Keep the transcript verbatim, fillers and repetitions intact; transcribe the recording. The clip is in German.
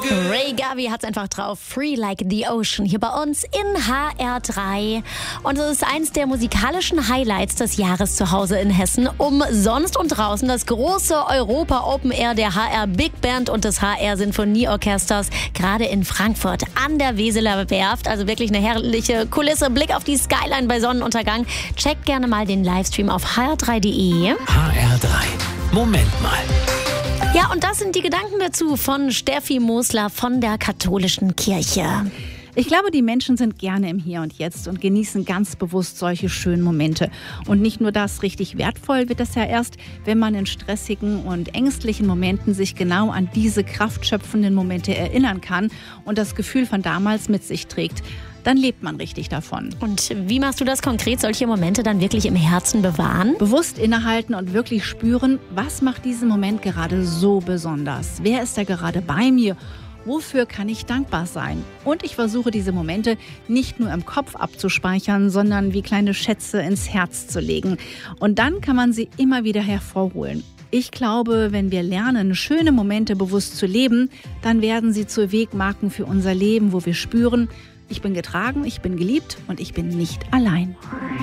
Ray Gavi hat's einfach drauf. Free Like the Ocean hier bei uns in H R drei. Und es ist eins der musikalischen Highlights des Jahres zu Hause in Hessen. Umsonst und draußen das große Europa Open Air der H R Big Band und des H R Sinfonieorchesters. Gerade in Frankfurt an der Weseler Werft. Also wirklich eine herrliche Kulisse. Blick auf die Skyline bei Sonnenuntergang. Checkt gerne mal den Livestream auf h r drei punkt d e. H R drei. Moment mal. Ja, und das sind die Gedanken dazu von Steffi Mosler von der Katholischen Kirche. Ich glaube, die Menschen sind gerne im Hier und Jetzt und genießen ganz bewusst solche schönen Momente. Und nicht nur das, richtig wertvoll wird das ja erst, wenn man in stressigen und ängstlichen Momenten sich genau an diese kraftschöpfenden Momente erinnern kann und das Gefühl von damals mit sich trägt. Dann lebt man richtig davon. Und wie machst du das konkret, solche Momente dann wirklich im Herzen bewahren? Bewusst innehalten und wirklich spüren, was macht diesen Moment gerade so besonders? Wer ist da gerade bei mir? Wofür kann ich dankbar sein? Und ich versuche diese Momente nicht nur im Kopf abzuspeichern, sondern wie kleine Schätze ins Herz zu legen. Und dann kann man sie immer wieder hervorholen. Ich glaube, wenn wir lernen, schöne Momente bewusst zu leben, dann werden sie zu Wegmarken für unser Leben, wo wir spüren, ich bin getragen, ich bin geliebt und ich bin nicht allein.